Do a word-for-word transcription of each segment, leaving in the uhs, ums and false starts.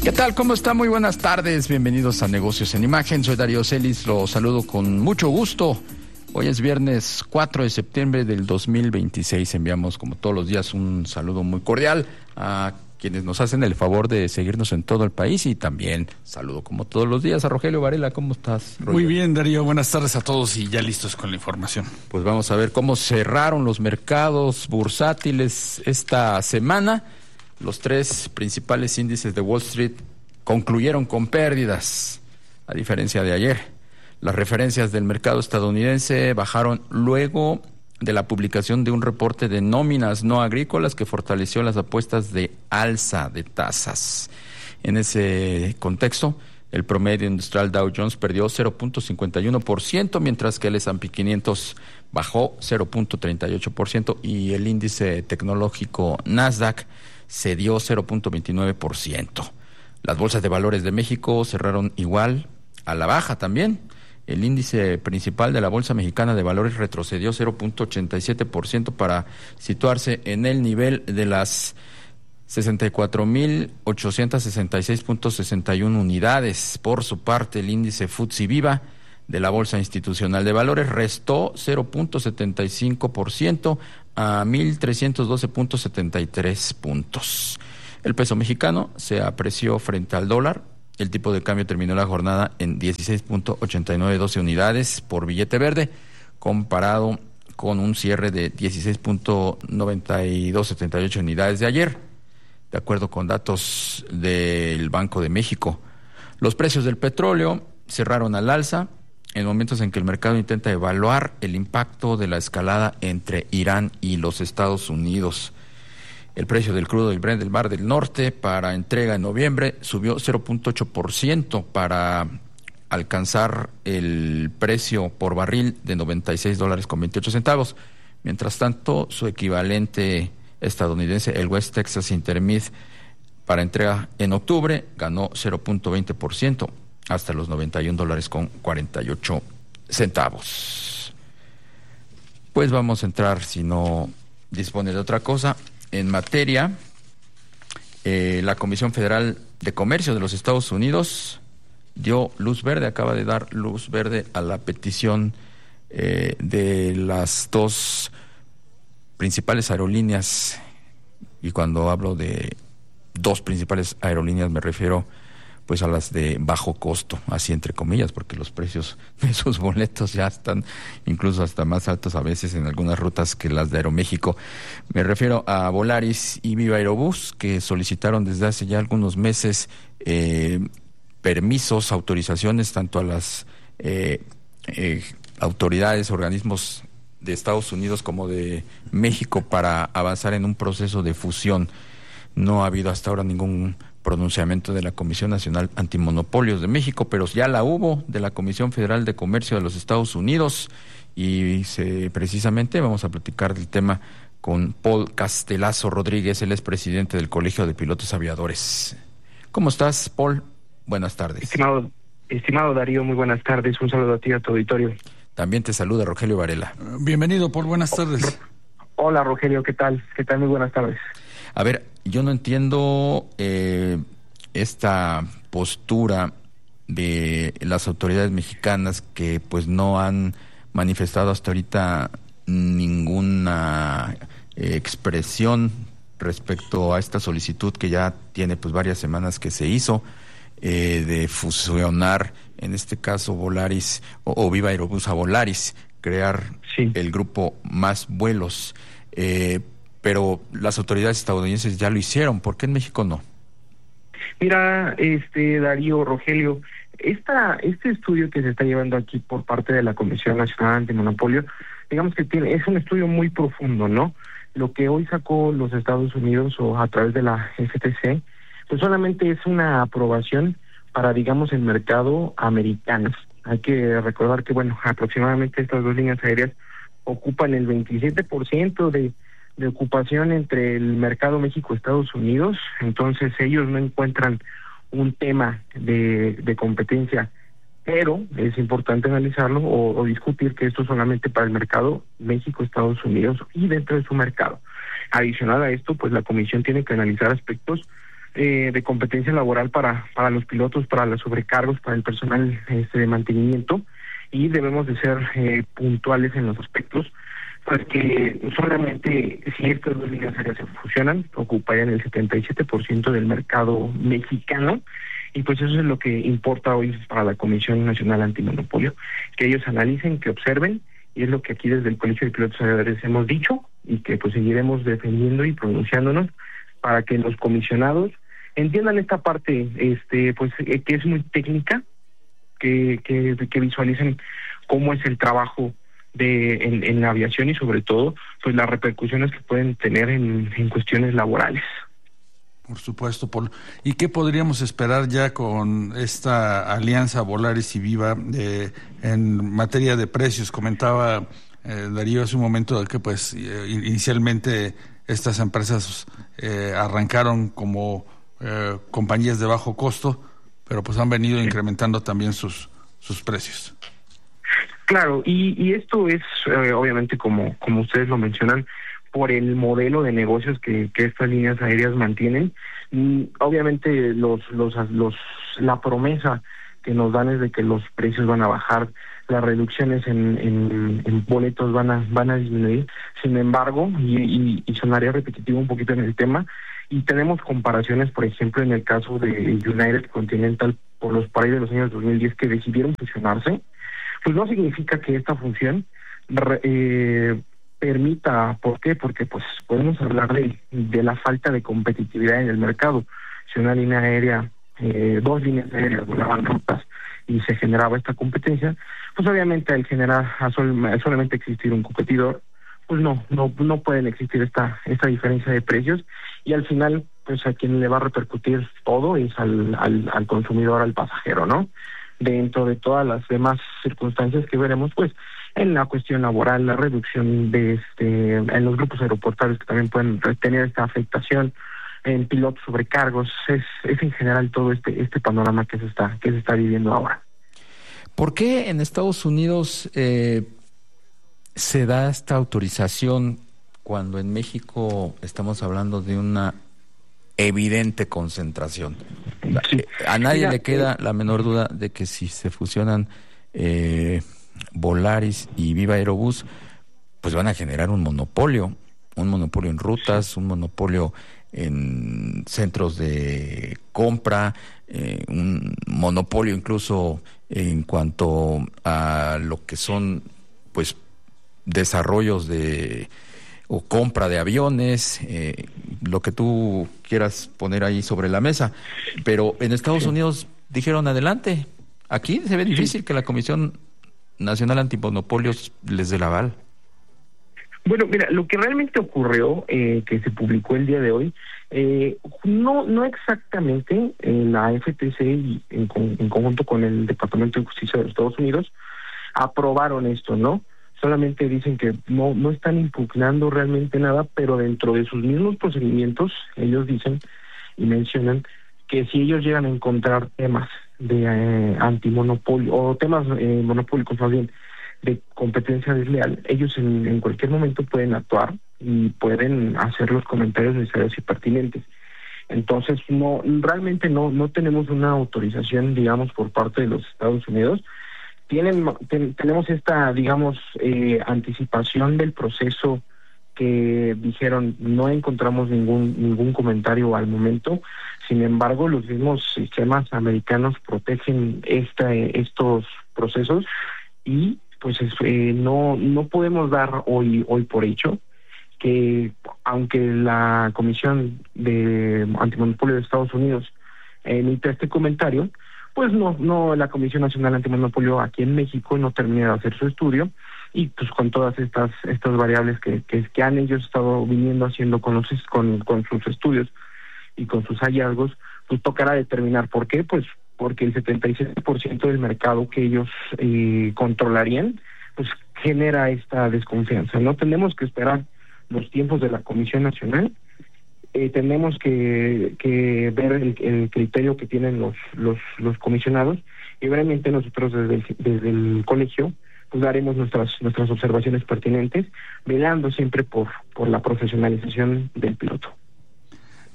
¿Qué tal? ¿Cómo está? Muy buenas tardes. Bienvenidos a Negocios en Imagen. Soy Darío Celis. Los saludo con mucho gusto. Hoy es viernes cuatro de septiembre del dos mil veintiséis. Enviamos, como todos los días, un saludo muy cordial a quienes nos hacen el favor de seguirnos en todo el país, y también saludo, como todos los días, a Rogelio Varela. ¿Cómo estás, Rogelio? Muy bien, Darío. Buenas tardes a todos y ya listos con la información. Pues vamos a ver cómo cerraron los mercados bursátiles esta semana. Los tres principales índices de Wall Street concluyeron con pérdidas, a diferencia de ayer. Las referencias del mercado estadounidense bajaron luego de la publicación de un reporte de nóminas no agrícolas que fortaleció las apuestas de alza de tasas. En ese contexto, el promedio industrial Dow Jones perdió cero punto cincuenta y uno por ciento, mientras que el ese and pe quinientos bajó cero punto treinta y ocho por ciento y el índice tecnológico Nasdaq cedió cero punto veintinueve por ciento. Las bolsas de valores de México cerraron igual, a la baja también. El índice principal de la Bolsa Mexicana de Valores retrocedió cero punto ochenta y siete por ciento para situarse en el nivel de las sesenta y cuatro mil ochocientos sesenta y seis punto sesenta y uno unidades. Por su parte, el índice F T S E Viva de la Bolsa Institucional de Valores restó cero punto setenta y cinco por ciento a mil trescientos doce punto setenta y tres puntos. El peso mexicano se apreció frente al dólar. El tipo de cambio terminó la jornada en dieciséis punto ochenta y nueve uno dos unidades por billete verde, comparado con un cierre de dieciséis punto noventa y dos setenta y ocho unidades de ayer, de acuerdo con datos del Banco de México. Los precios del petróleo cerraron al alza en momentos en que el mercado intenta evaluar el impacto de la escalada entre Irán y los Estados Unidos. El precio del crudo del Brent del Mar del Norte para entrega en noviembre subió cero punto ocho por ciento para alcanzar el precio por barril de noventa y seis dólares con veintiocho centavos. Mientras tanto, su equivalente estadounidense, el West Texas Intermediate, para entrega en octubre, ganó cero punto veinte por ciento hasta los noventa y un dólares con cuarenta y ocho centavos. Pues vamos a entrar, si no dispone de otra cosa, en materia. Eh, la Comisión Federal de Comercio de los Estados Unidos dio luz verde, acaba de dar luz verde a la petición eh, de las dos principales aerolíneas, y cuando hablo de dos principales aerolíneas me refiero pues a las de bajo costo, así entre comillas, porque los precios de sus boletos ya están incluso hasta más altos a veces en algunas rutas que las de Aeroméxico. Me refiero a Volaris y Viva Aerobús, que solicitaron desde hace ya algunos meses eh, permisos, autorizaciones, tanto a las eh, eh, autoridades, organismos de Estados Unidos como de México, para avanzar en un proceso de fusión. No ha habido hasta ahora ningún pronunciamiento de la Comisión Nacional Antimonopolios de México, pero ya la hubo de la Comisión Federal de Comercio de los Estados Unidos, y se, precisamente vamos a platicar del tema con Paul Castelazo Rodríguez. Él es presidente del Colegio de Pilotos Aviadores. ¿Cómo estás, Paul? Buenas tardes. Estimado, estimado Darío, muy buenas tardes. Un saludo a ti y a tu auditorio. También te saluda Rogelio Varela. Bienvenido, Paul. Buenas tardes. Hola, Rogelio. ¿Qué tal? ¿Qué tal? Muy buenas tardes. A ver, yo no entiendo eh, esta postura de las autoridades mexicanas, que pues no han manifestado hasta ahorita ninguna eh, expresión respecto a esta solicitud que ya tiene pues varias semanas que se hizo, eh, de fusionar, en este caso Volaris o, o Viva Aerobús a Volaris, crear sí. el grupo Más Vuelos. Eh, pero las autoridades estadounidenses ya lo hicieron. ¿Por qué en México no? Mira, este Darío, Rogelio, esta este estudio que se está llevando aquí por parte de la Comisión Nacional Antimonopolio, digamos que tiene es un estudio muy profundo, ¿no? Lo que hoy sacó los Estados Unidos o a través de la F T C, pues solamente es una aprobación para, digamos, el mercado americano. Hay que recordar que, bueno, aproximadamente estas dos líneas aéreas ocupan el veintisiete por ciento de de ocupación entre el mercado México-Estados Unidos. Entonces ellos no encuentran un tema de, de competencia, pero es importante analizarlo o, o discutir que esto es solamente para el mercado México-Estados Unidos y dentro de su mercado. Adicional a esto, pues la comisión tiene que analizar aspectos eh, de competencia laboral para, para los pilotos, para los sobrecargos, para el personal este, de mantenimiento, y debemos de ser eh, puntuales en los aspectos, porque solamente si estas dos líneas aéreas se fusionan, ocuparían el setenta y siete por ciento del mercado mexicano, y pues eso es lo que importa hoy para la Comisión Nacional Antimonopolio, que ellos analicen, que observen, y es lo que aquí desde el Colegio de Pilotos Aviadores hemos dicho, y que pues seguiremos defendiendo y pronunciándonos para que los comisionados entiendan esta parte, este pues eh, que es muy técnica, que, que, que visualicen cómo es el trabajo de en, en la aviación y sobre todo pues las repercusiones que pueden tener en, en cuestiones laborales. Por supuesto, Paul. ¿Y qué podríamos esperar ya con esta alianza Volaris y Viva eh, en materia de precios? Comentaba eh, Darío hace un momento que pues eh, inicialmente estas empresas eh, arrancaron como eh, compañías de bajo costo, pero pues han venido incrementando también sus sus precios. Claro, y, y esto es eh, obviamente como como ustedes lo mencionan, por el modelo de negocios que, que estas líneas aéreas mantienen. Y obviamente los los los la promesa que nos dan es de que los precios van a bajar, las reducciones en, en, en boletos van a van a disminuir. Sin embargo, y, y, y sonaría repetitivo un poquito en el tema, y tenemos comparaciones, por ejemplo, en el caso de United Continental por los por ahí de los años dos mil diez que decidieron fusionarse, pues no significa que esta función eh, permita, ¿por qué? Porque pues podemos hablar de, de la falta de competitividad en el mercado. Si una línea aérea, eh, dos líneas aéreas volaban rutas y se generaba esta competencia, pues obviamente al generar, a sol, a solamente existir un competidor, pues no, no, no pueden existir esta, esta diferencia de precios, y al final, pues a quien le va a repercutir todo es al, al, al consumidor, al pasajero, ¿no? Dentro de todas las demás circunstancias que veremos, pues, en la cuestión laboral, la reducción de este, en los grupos aeroportuarios que también pueden tener esta afectación, en pilotos sobrecargos, es, es en general todo este, este panorama que se está, que se está viviendo ahora. ¿Por qué en Estados Unidos eh, se da esta autorización cuando en México estamos hablando de una evidente concentración? Sí. A nadie Mira, le queda eh, la menor duda de que si se fusionan eh, Volaris y Viva Aerobús, pues van a generar un monopolio, un monopolio en rutas, un monopolio en centros de compra, eh, un monopolio incluso en cuanto a lo que son pues desarrollos de o compra de aviones, eh, lo que tú quieras poner ahí sobre la mesa. Pero en Estados sí. Unidos dijeron adelante. Aquí se ve difícil sí. que la Comisión Nacional Antimonopolios les dé el aval. Bueno, mira, lo que realmente ocurrió, eh, que se publicó el día de hoy, eh, no no exactamente en la F T C y en, en conjunto con el Departamento de Justicia de los Estados Unidos aprobaron esto, ¿no? Solamente dicen que no no están impugnando realmente nada, pero dentro de sus mismos procedimientos ellos dicen y mencionan que si ellos llegan a encontrar temas de eh, antimonopolio o temas eh, monopólicos más bien de competencia desleal, ellos en, en cualquier momento pueden actuar y pueden hacer los comentarios necesarios y pertinentes. Entonces no realmente no no tenemos una autorización, digamos, por parte de los Estados Unidos. Tienen ten, tenemos esta, digamos, eh, anticipación del proceso que dijeron no encontramos ningún ningún comentario al momento. Sin embargo, los mismos sistemas americanos protegen esta estos procesos y pues eh, no no podemos dar hoy hoy por hecho que aunque la Comisión de Antimonopolio de Estados Unidos emite este comentario, pues no no la Comisión Nacional Antimonopolio aquí en México no termina de hacer su estudio, y pues con todas estas estas variables que que, que han ellos estado viniendo haciendo con los con con sus estudios y con sus hallazgos, pues tocará determinar por qué, pues porque el setenta y siete por ciento del mercado que ellos eh, controlarían, pues genera esta desconfianza. No tenemos que esperar los tiempos de la Comisión Nacional, eh, tenemos que, que ver el, el criterio que tienen los, los, los comisionados, y obviamente nosotros desde el, desde el colegio pues daremos nuestras nuestras observaciones pertinentes, velando siempre por, por la profesionalización del piloto.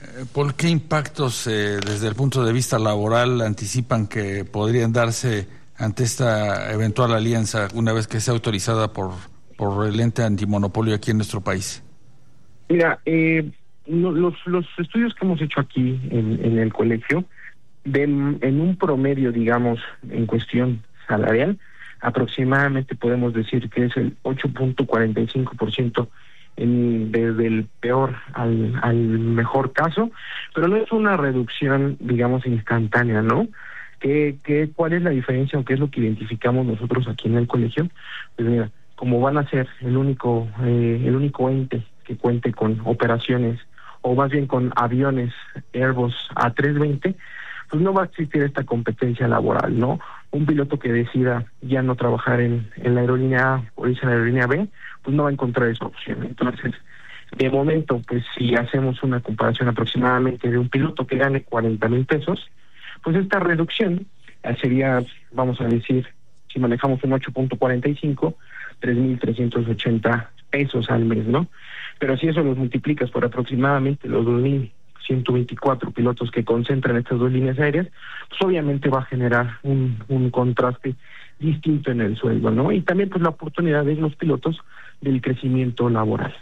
¿Por qué impactos eh, desde el punto de vista laboral anticipan que podrían darse ante esta eventual alianza una vez que sea autorizada por, por el ente antimonopolio aquí en nuestro país? Mira, eh, no, los, los estudios que hemos hecho aquí en, en el colegio, ven en un promedio, digamos, en cuestión salarial, aproximadamente podemos decir que es el ocho punto cuarenta y cinco por ciento en, desde el peor al, al mejor caso, pero no es una reducción, digamos, instantánea, ¿no? ¿Qué, qué, ¿Cuál es la diferencia o qué es lo que identificamos nosotros aquí en el colegio? Pues mira, como van a ser el único, eh, el único ente que cuente con operaciones, o más bien con aviones Airbus A trescientos veinte, pues no va a existir esta competencia laboral, ¿no? Un piloto que decida ya no trabajar en, en la aerolínea A o irse a la aerolínea B, pues no va a encontrar esa opción. Entonces, de momento, pues si hacemos una comparación aproximadamente de un piloto que gane cuarenta mil pesos, pues esta reducción sería, vamos a decir, si manejamos un ocho punto cuarenta y cinco, tres mil trescientos ochenta pesos al mes, ¿no? Pero si eso los multiplicas por aproximadamente los dos mil ciento veinticuatro pilotos que concentran estas dos líneas aéreas, pues obviamente va a generar un, un contraste distinto en el sueldo, ¿no? Y también pues la oportunidad de los pilotos del crecimiento laboral.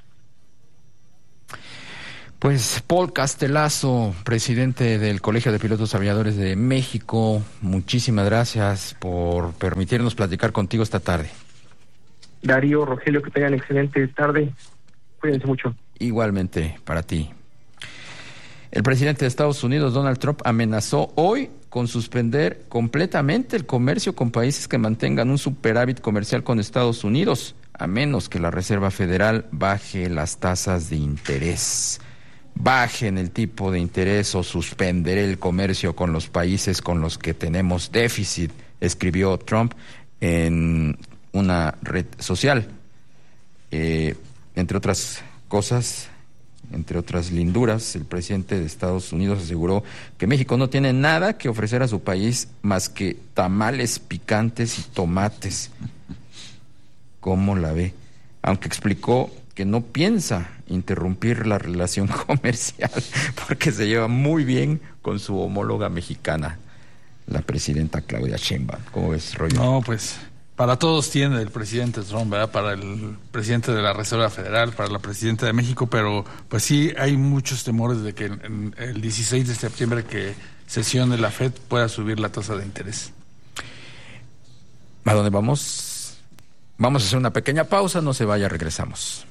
Pues Paul Castelazo, presidente del Colegio de Pilotos Aviadores de México, muchísimas gracias por permitirnos platicar contigo esta tarde. Darío, Rogelio, que tengan excelente tarde. Cuídense mucho. Igualmente para ti. El presidente de Estados Unidos, Donald Trump, amenazó hoy con suspender completamente el comercio con países que mantengan un superávit comercial con Estados Unidos, a menos que la Reserva Federal baje las tasas de interés. Bajen el tipo de interés o suspenderé el comercio con los países con los que tenemos déficit, escribió Trump en una red social. Eh, entre otras cosas, entre otras linduras, el presidente de Estados Unidos aseguró que México no tiene nada que ofrecer a su país más que tamales picantes y tomates. ¿Cómo la ve? Aunque explicó que no piensa interrumpir la relación comercial porque se lleva muy bien con su homóloga mexicana, la presidenta Claudia Sheinbaum. ¿Cómo ves, Roger? No, pues para todos tiene el presidente Trump, ¿verdad? Para el presidente de la Reserva Federal, para la presidenta de México, pero pues sí hay muchos temores de que en el dieciséis de septiembre que sesione la Fed pueda subir la tasa de interés. ¿A dónde vamos? Vamos a hacer una pequeña pausa, no se vaya, regresamos.